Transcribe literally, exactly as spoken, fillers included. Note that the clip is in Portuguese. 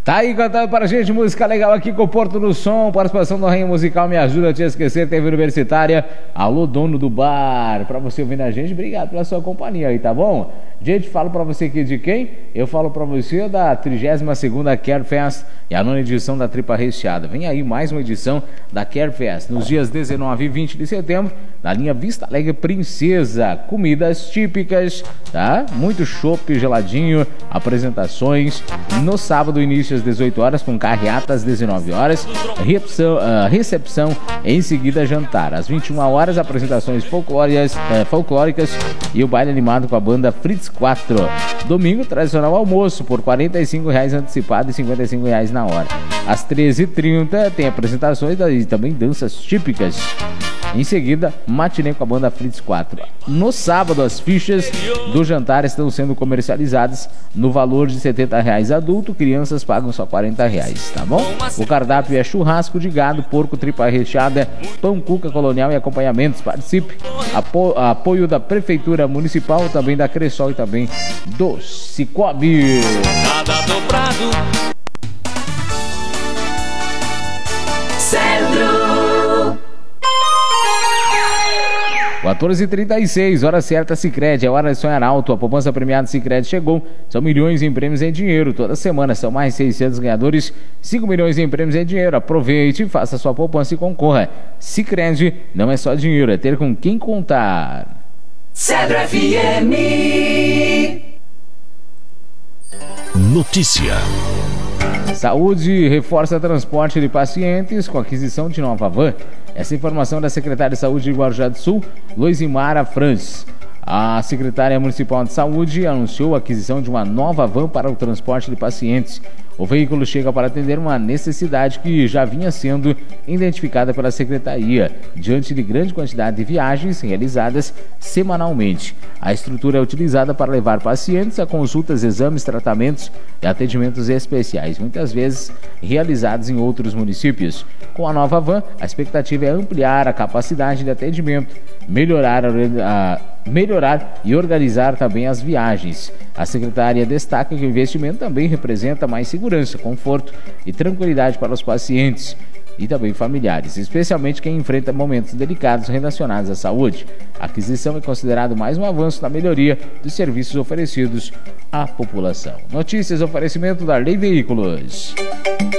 Tá aí cantando pra gente música legal aqui com o Porto do Som, participação do Rainha Musical Me Ajuda a Te Esquecer, T V Universitária. Alô, dono do bar, pra você ouvindo a gente, obrigado pela sua companhia aí, tá bom? Gente, falo pra você aqui de quem? Eu falo pra você da trigésima segunda Care Fest e a nona edição da Tripa Recheada. Vem aí mais uma edição da Care Fest, nos dias dezenove e vinte de setembro, na linha Vista Alegre Princesa. Comidas típicas, tá? Muito chopp geladinho, apresentações. No sábado, início às dezoito horas, com carreata às dezenove horas, recepção, uh, recepção em seguida jantar. Às vinte e uma horas, apresentações folclóricas, uh, folclóricas e o baile animado com a banda Fritz quatro. Domingo, tradicional almoço por quarenta e cinco reais antecipado e cinquenta e cinco reais na hora. Às treze e trinta tem apresentações e também danças típicas. Em seguida, matinê com a banda Fritz quatro. No sábado, as fichas do jantar estão sendo comercializadas no valor de setenta reais adulto, crianças pagam só quarenta reais, tá bom? O cardápio é churrasco de gado, porco, tripa recheada, pão, cuca, colonial e acompanhamentos. Participe. Apo apoio da Prefeitura Municipal, também da Cressol e também do Cicobi. Nada dobrado. Centro. quatorze e trinta e seis, hora certa Sicredi, é hora de sonhar alto. A poupança premiada Sicredi chegou, são milhões em prêmios em dinheiro. Toda semana são mais seiscentos ganhadores, cinco milhões em prêmios em dinheiro. Aproveite, faça sua poupança e concorra. Sicredi não é só dinheiro, é ter com quem contar. Cedro F M. Notícia. Saúde reforça transporte de pacientes com aquisição de nova van. Essa informação é da secretária de Saúde de Guarujá do Sul, Luizimara Franz. A secretária municipal de Saúde anunciou a aquisição de uma nova van para o transporte de pacientes. O veículo chega para atender uma necessidade que já vinha sendo identificada pela secretaria, diante de grande quantidade de viagens realizadas semanalmente. A estrutura é utilizada para levar pacientes a consultas, exames, tratamentos e atendimentos especiais, muitas vezes realizados em outros municípios. Com a nova van, a expectativa é ampliar a capacidade de atendimento, melhorar a, a melhorar e organizar também as viagens. A secretária destaca que o investimento também representa mais segurança, conforto e tranquilidade para os pacientes e também familiares, especialmente quem enfrenta momentos delicados relacionados à saúde. A aquisição é considerada mais um avanço na melhoria dos serviços oferecidos à população. Notícias, oferecimento da Lei Veículos.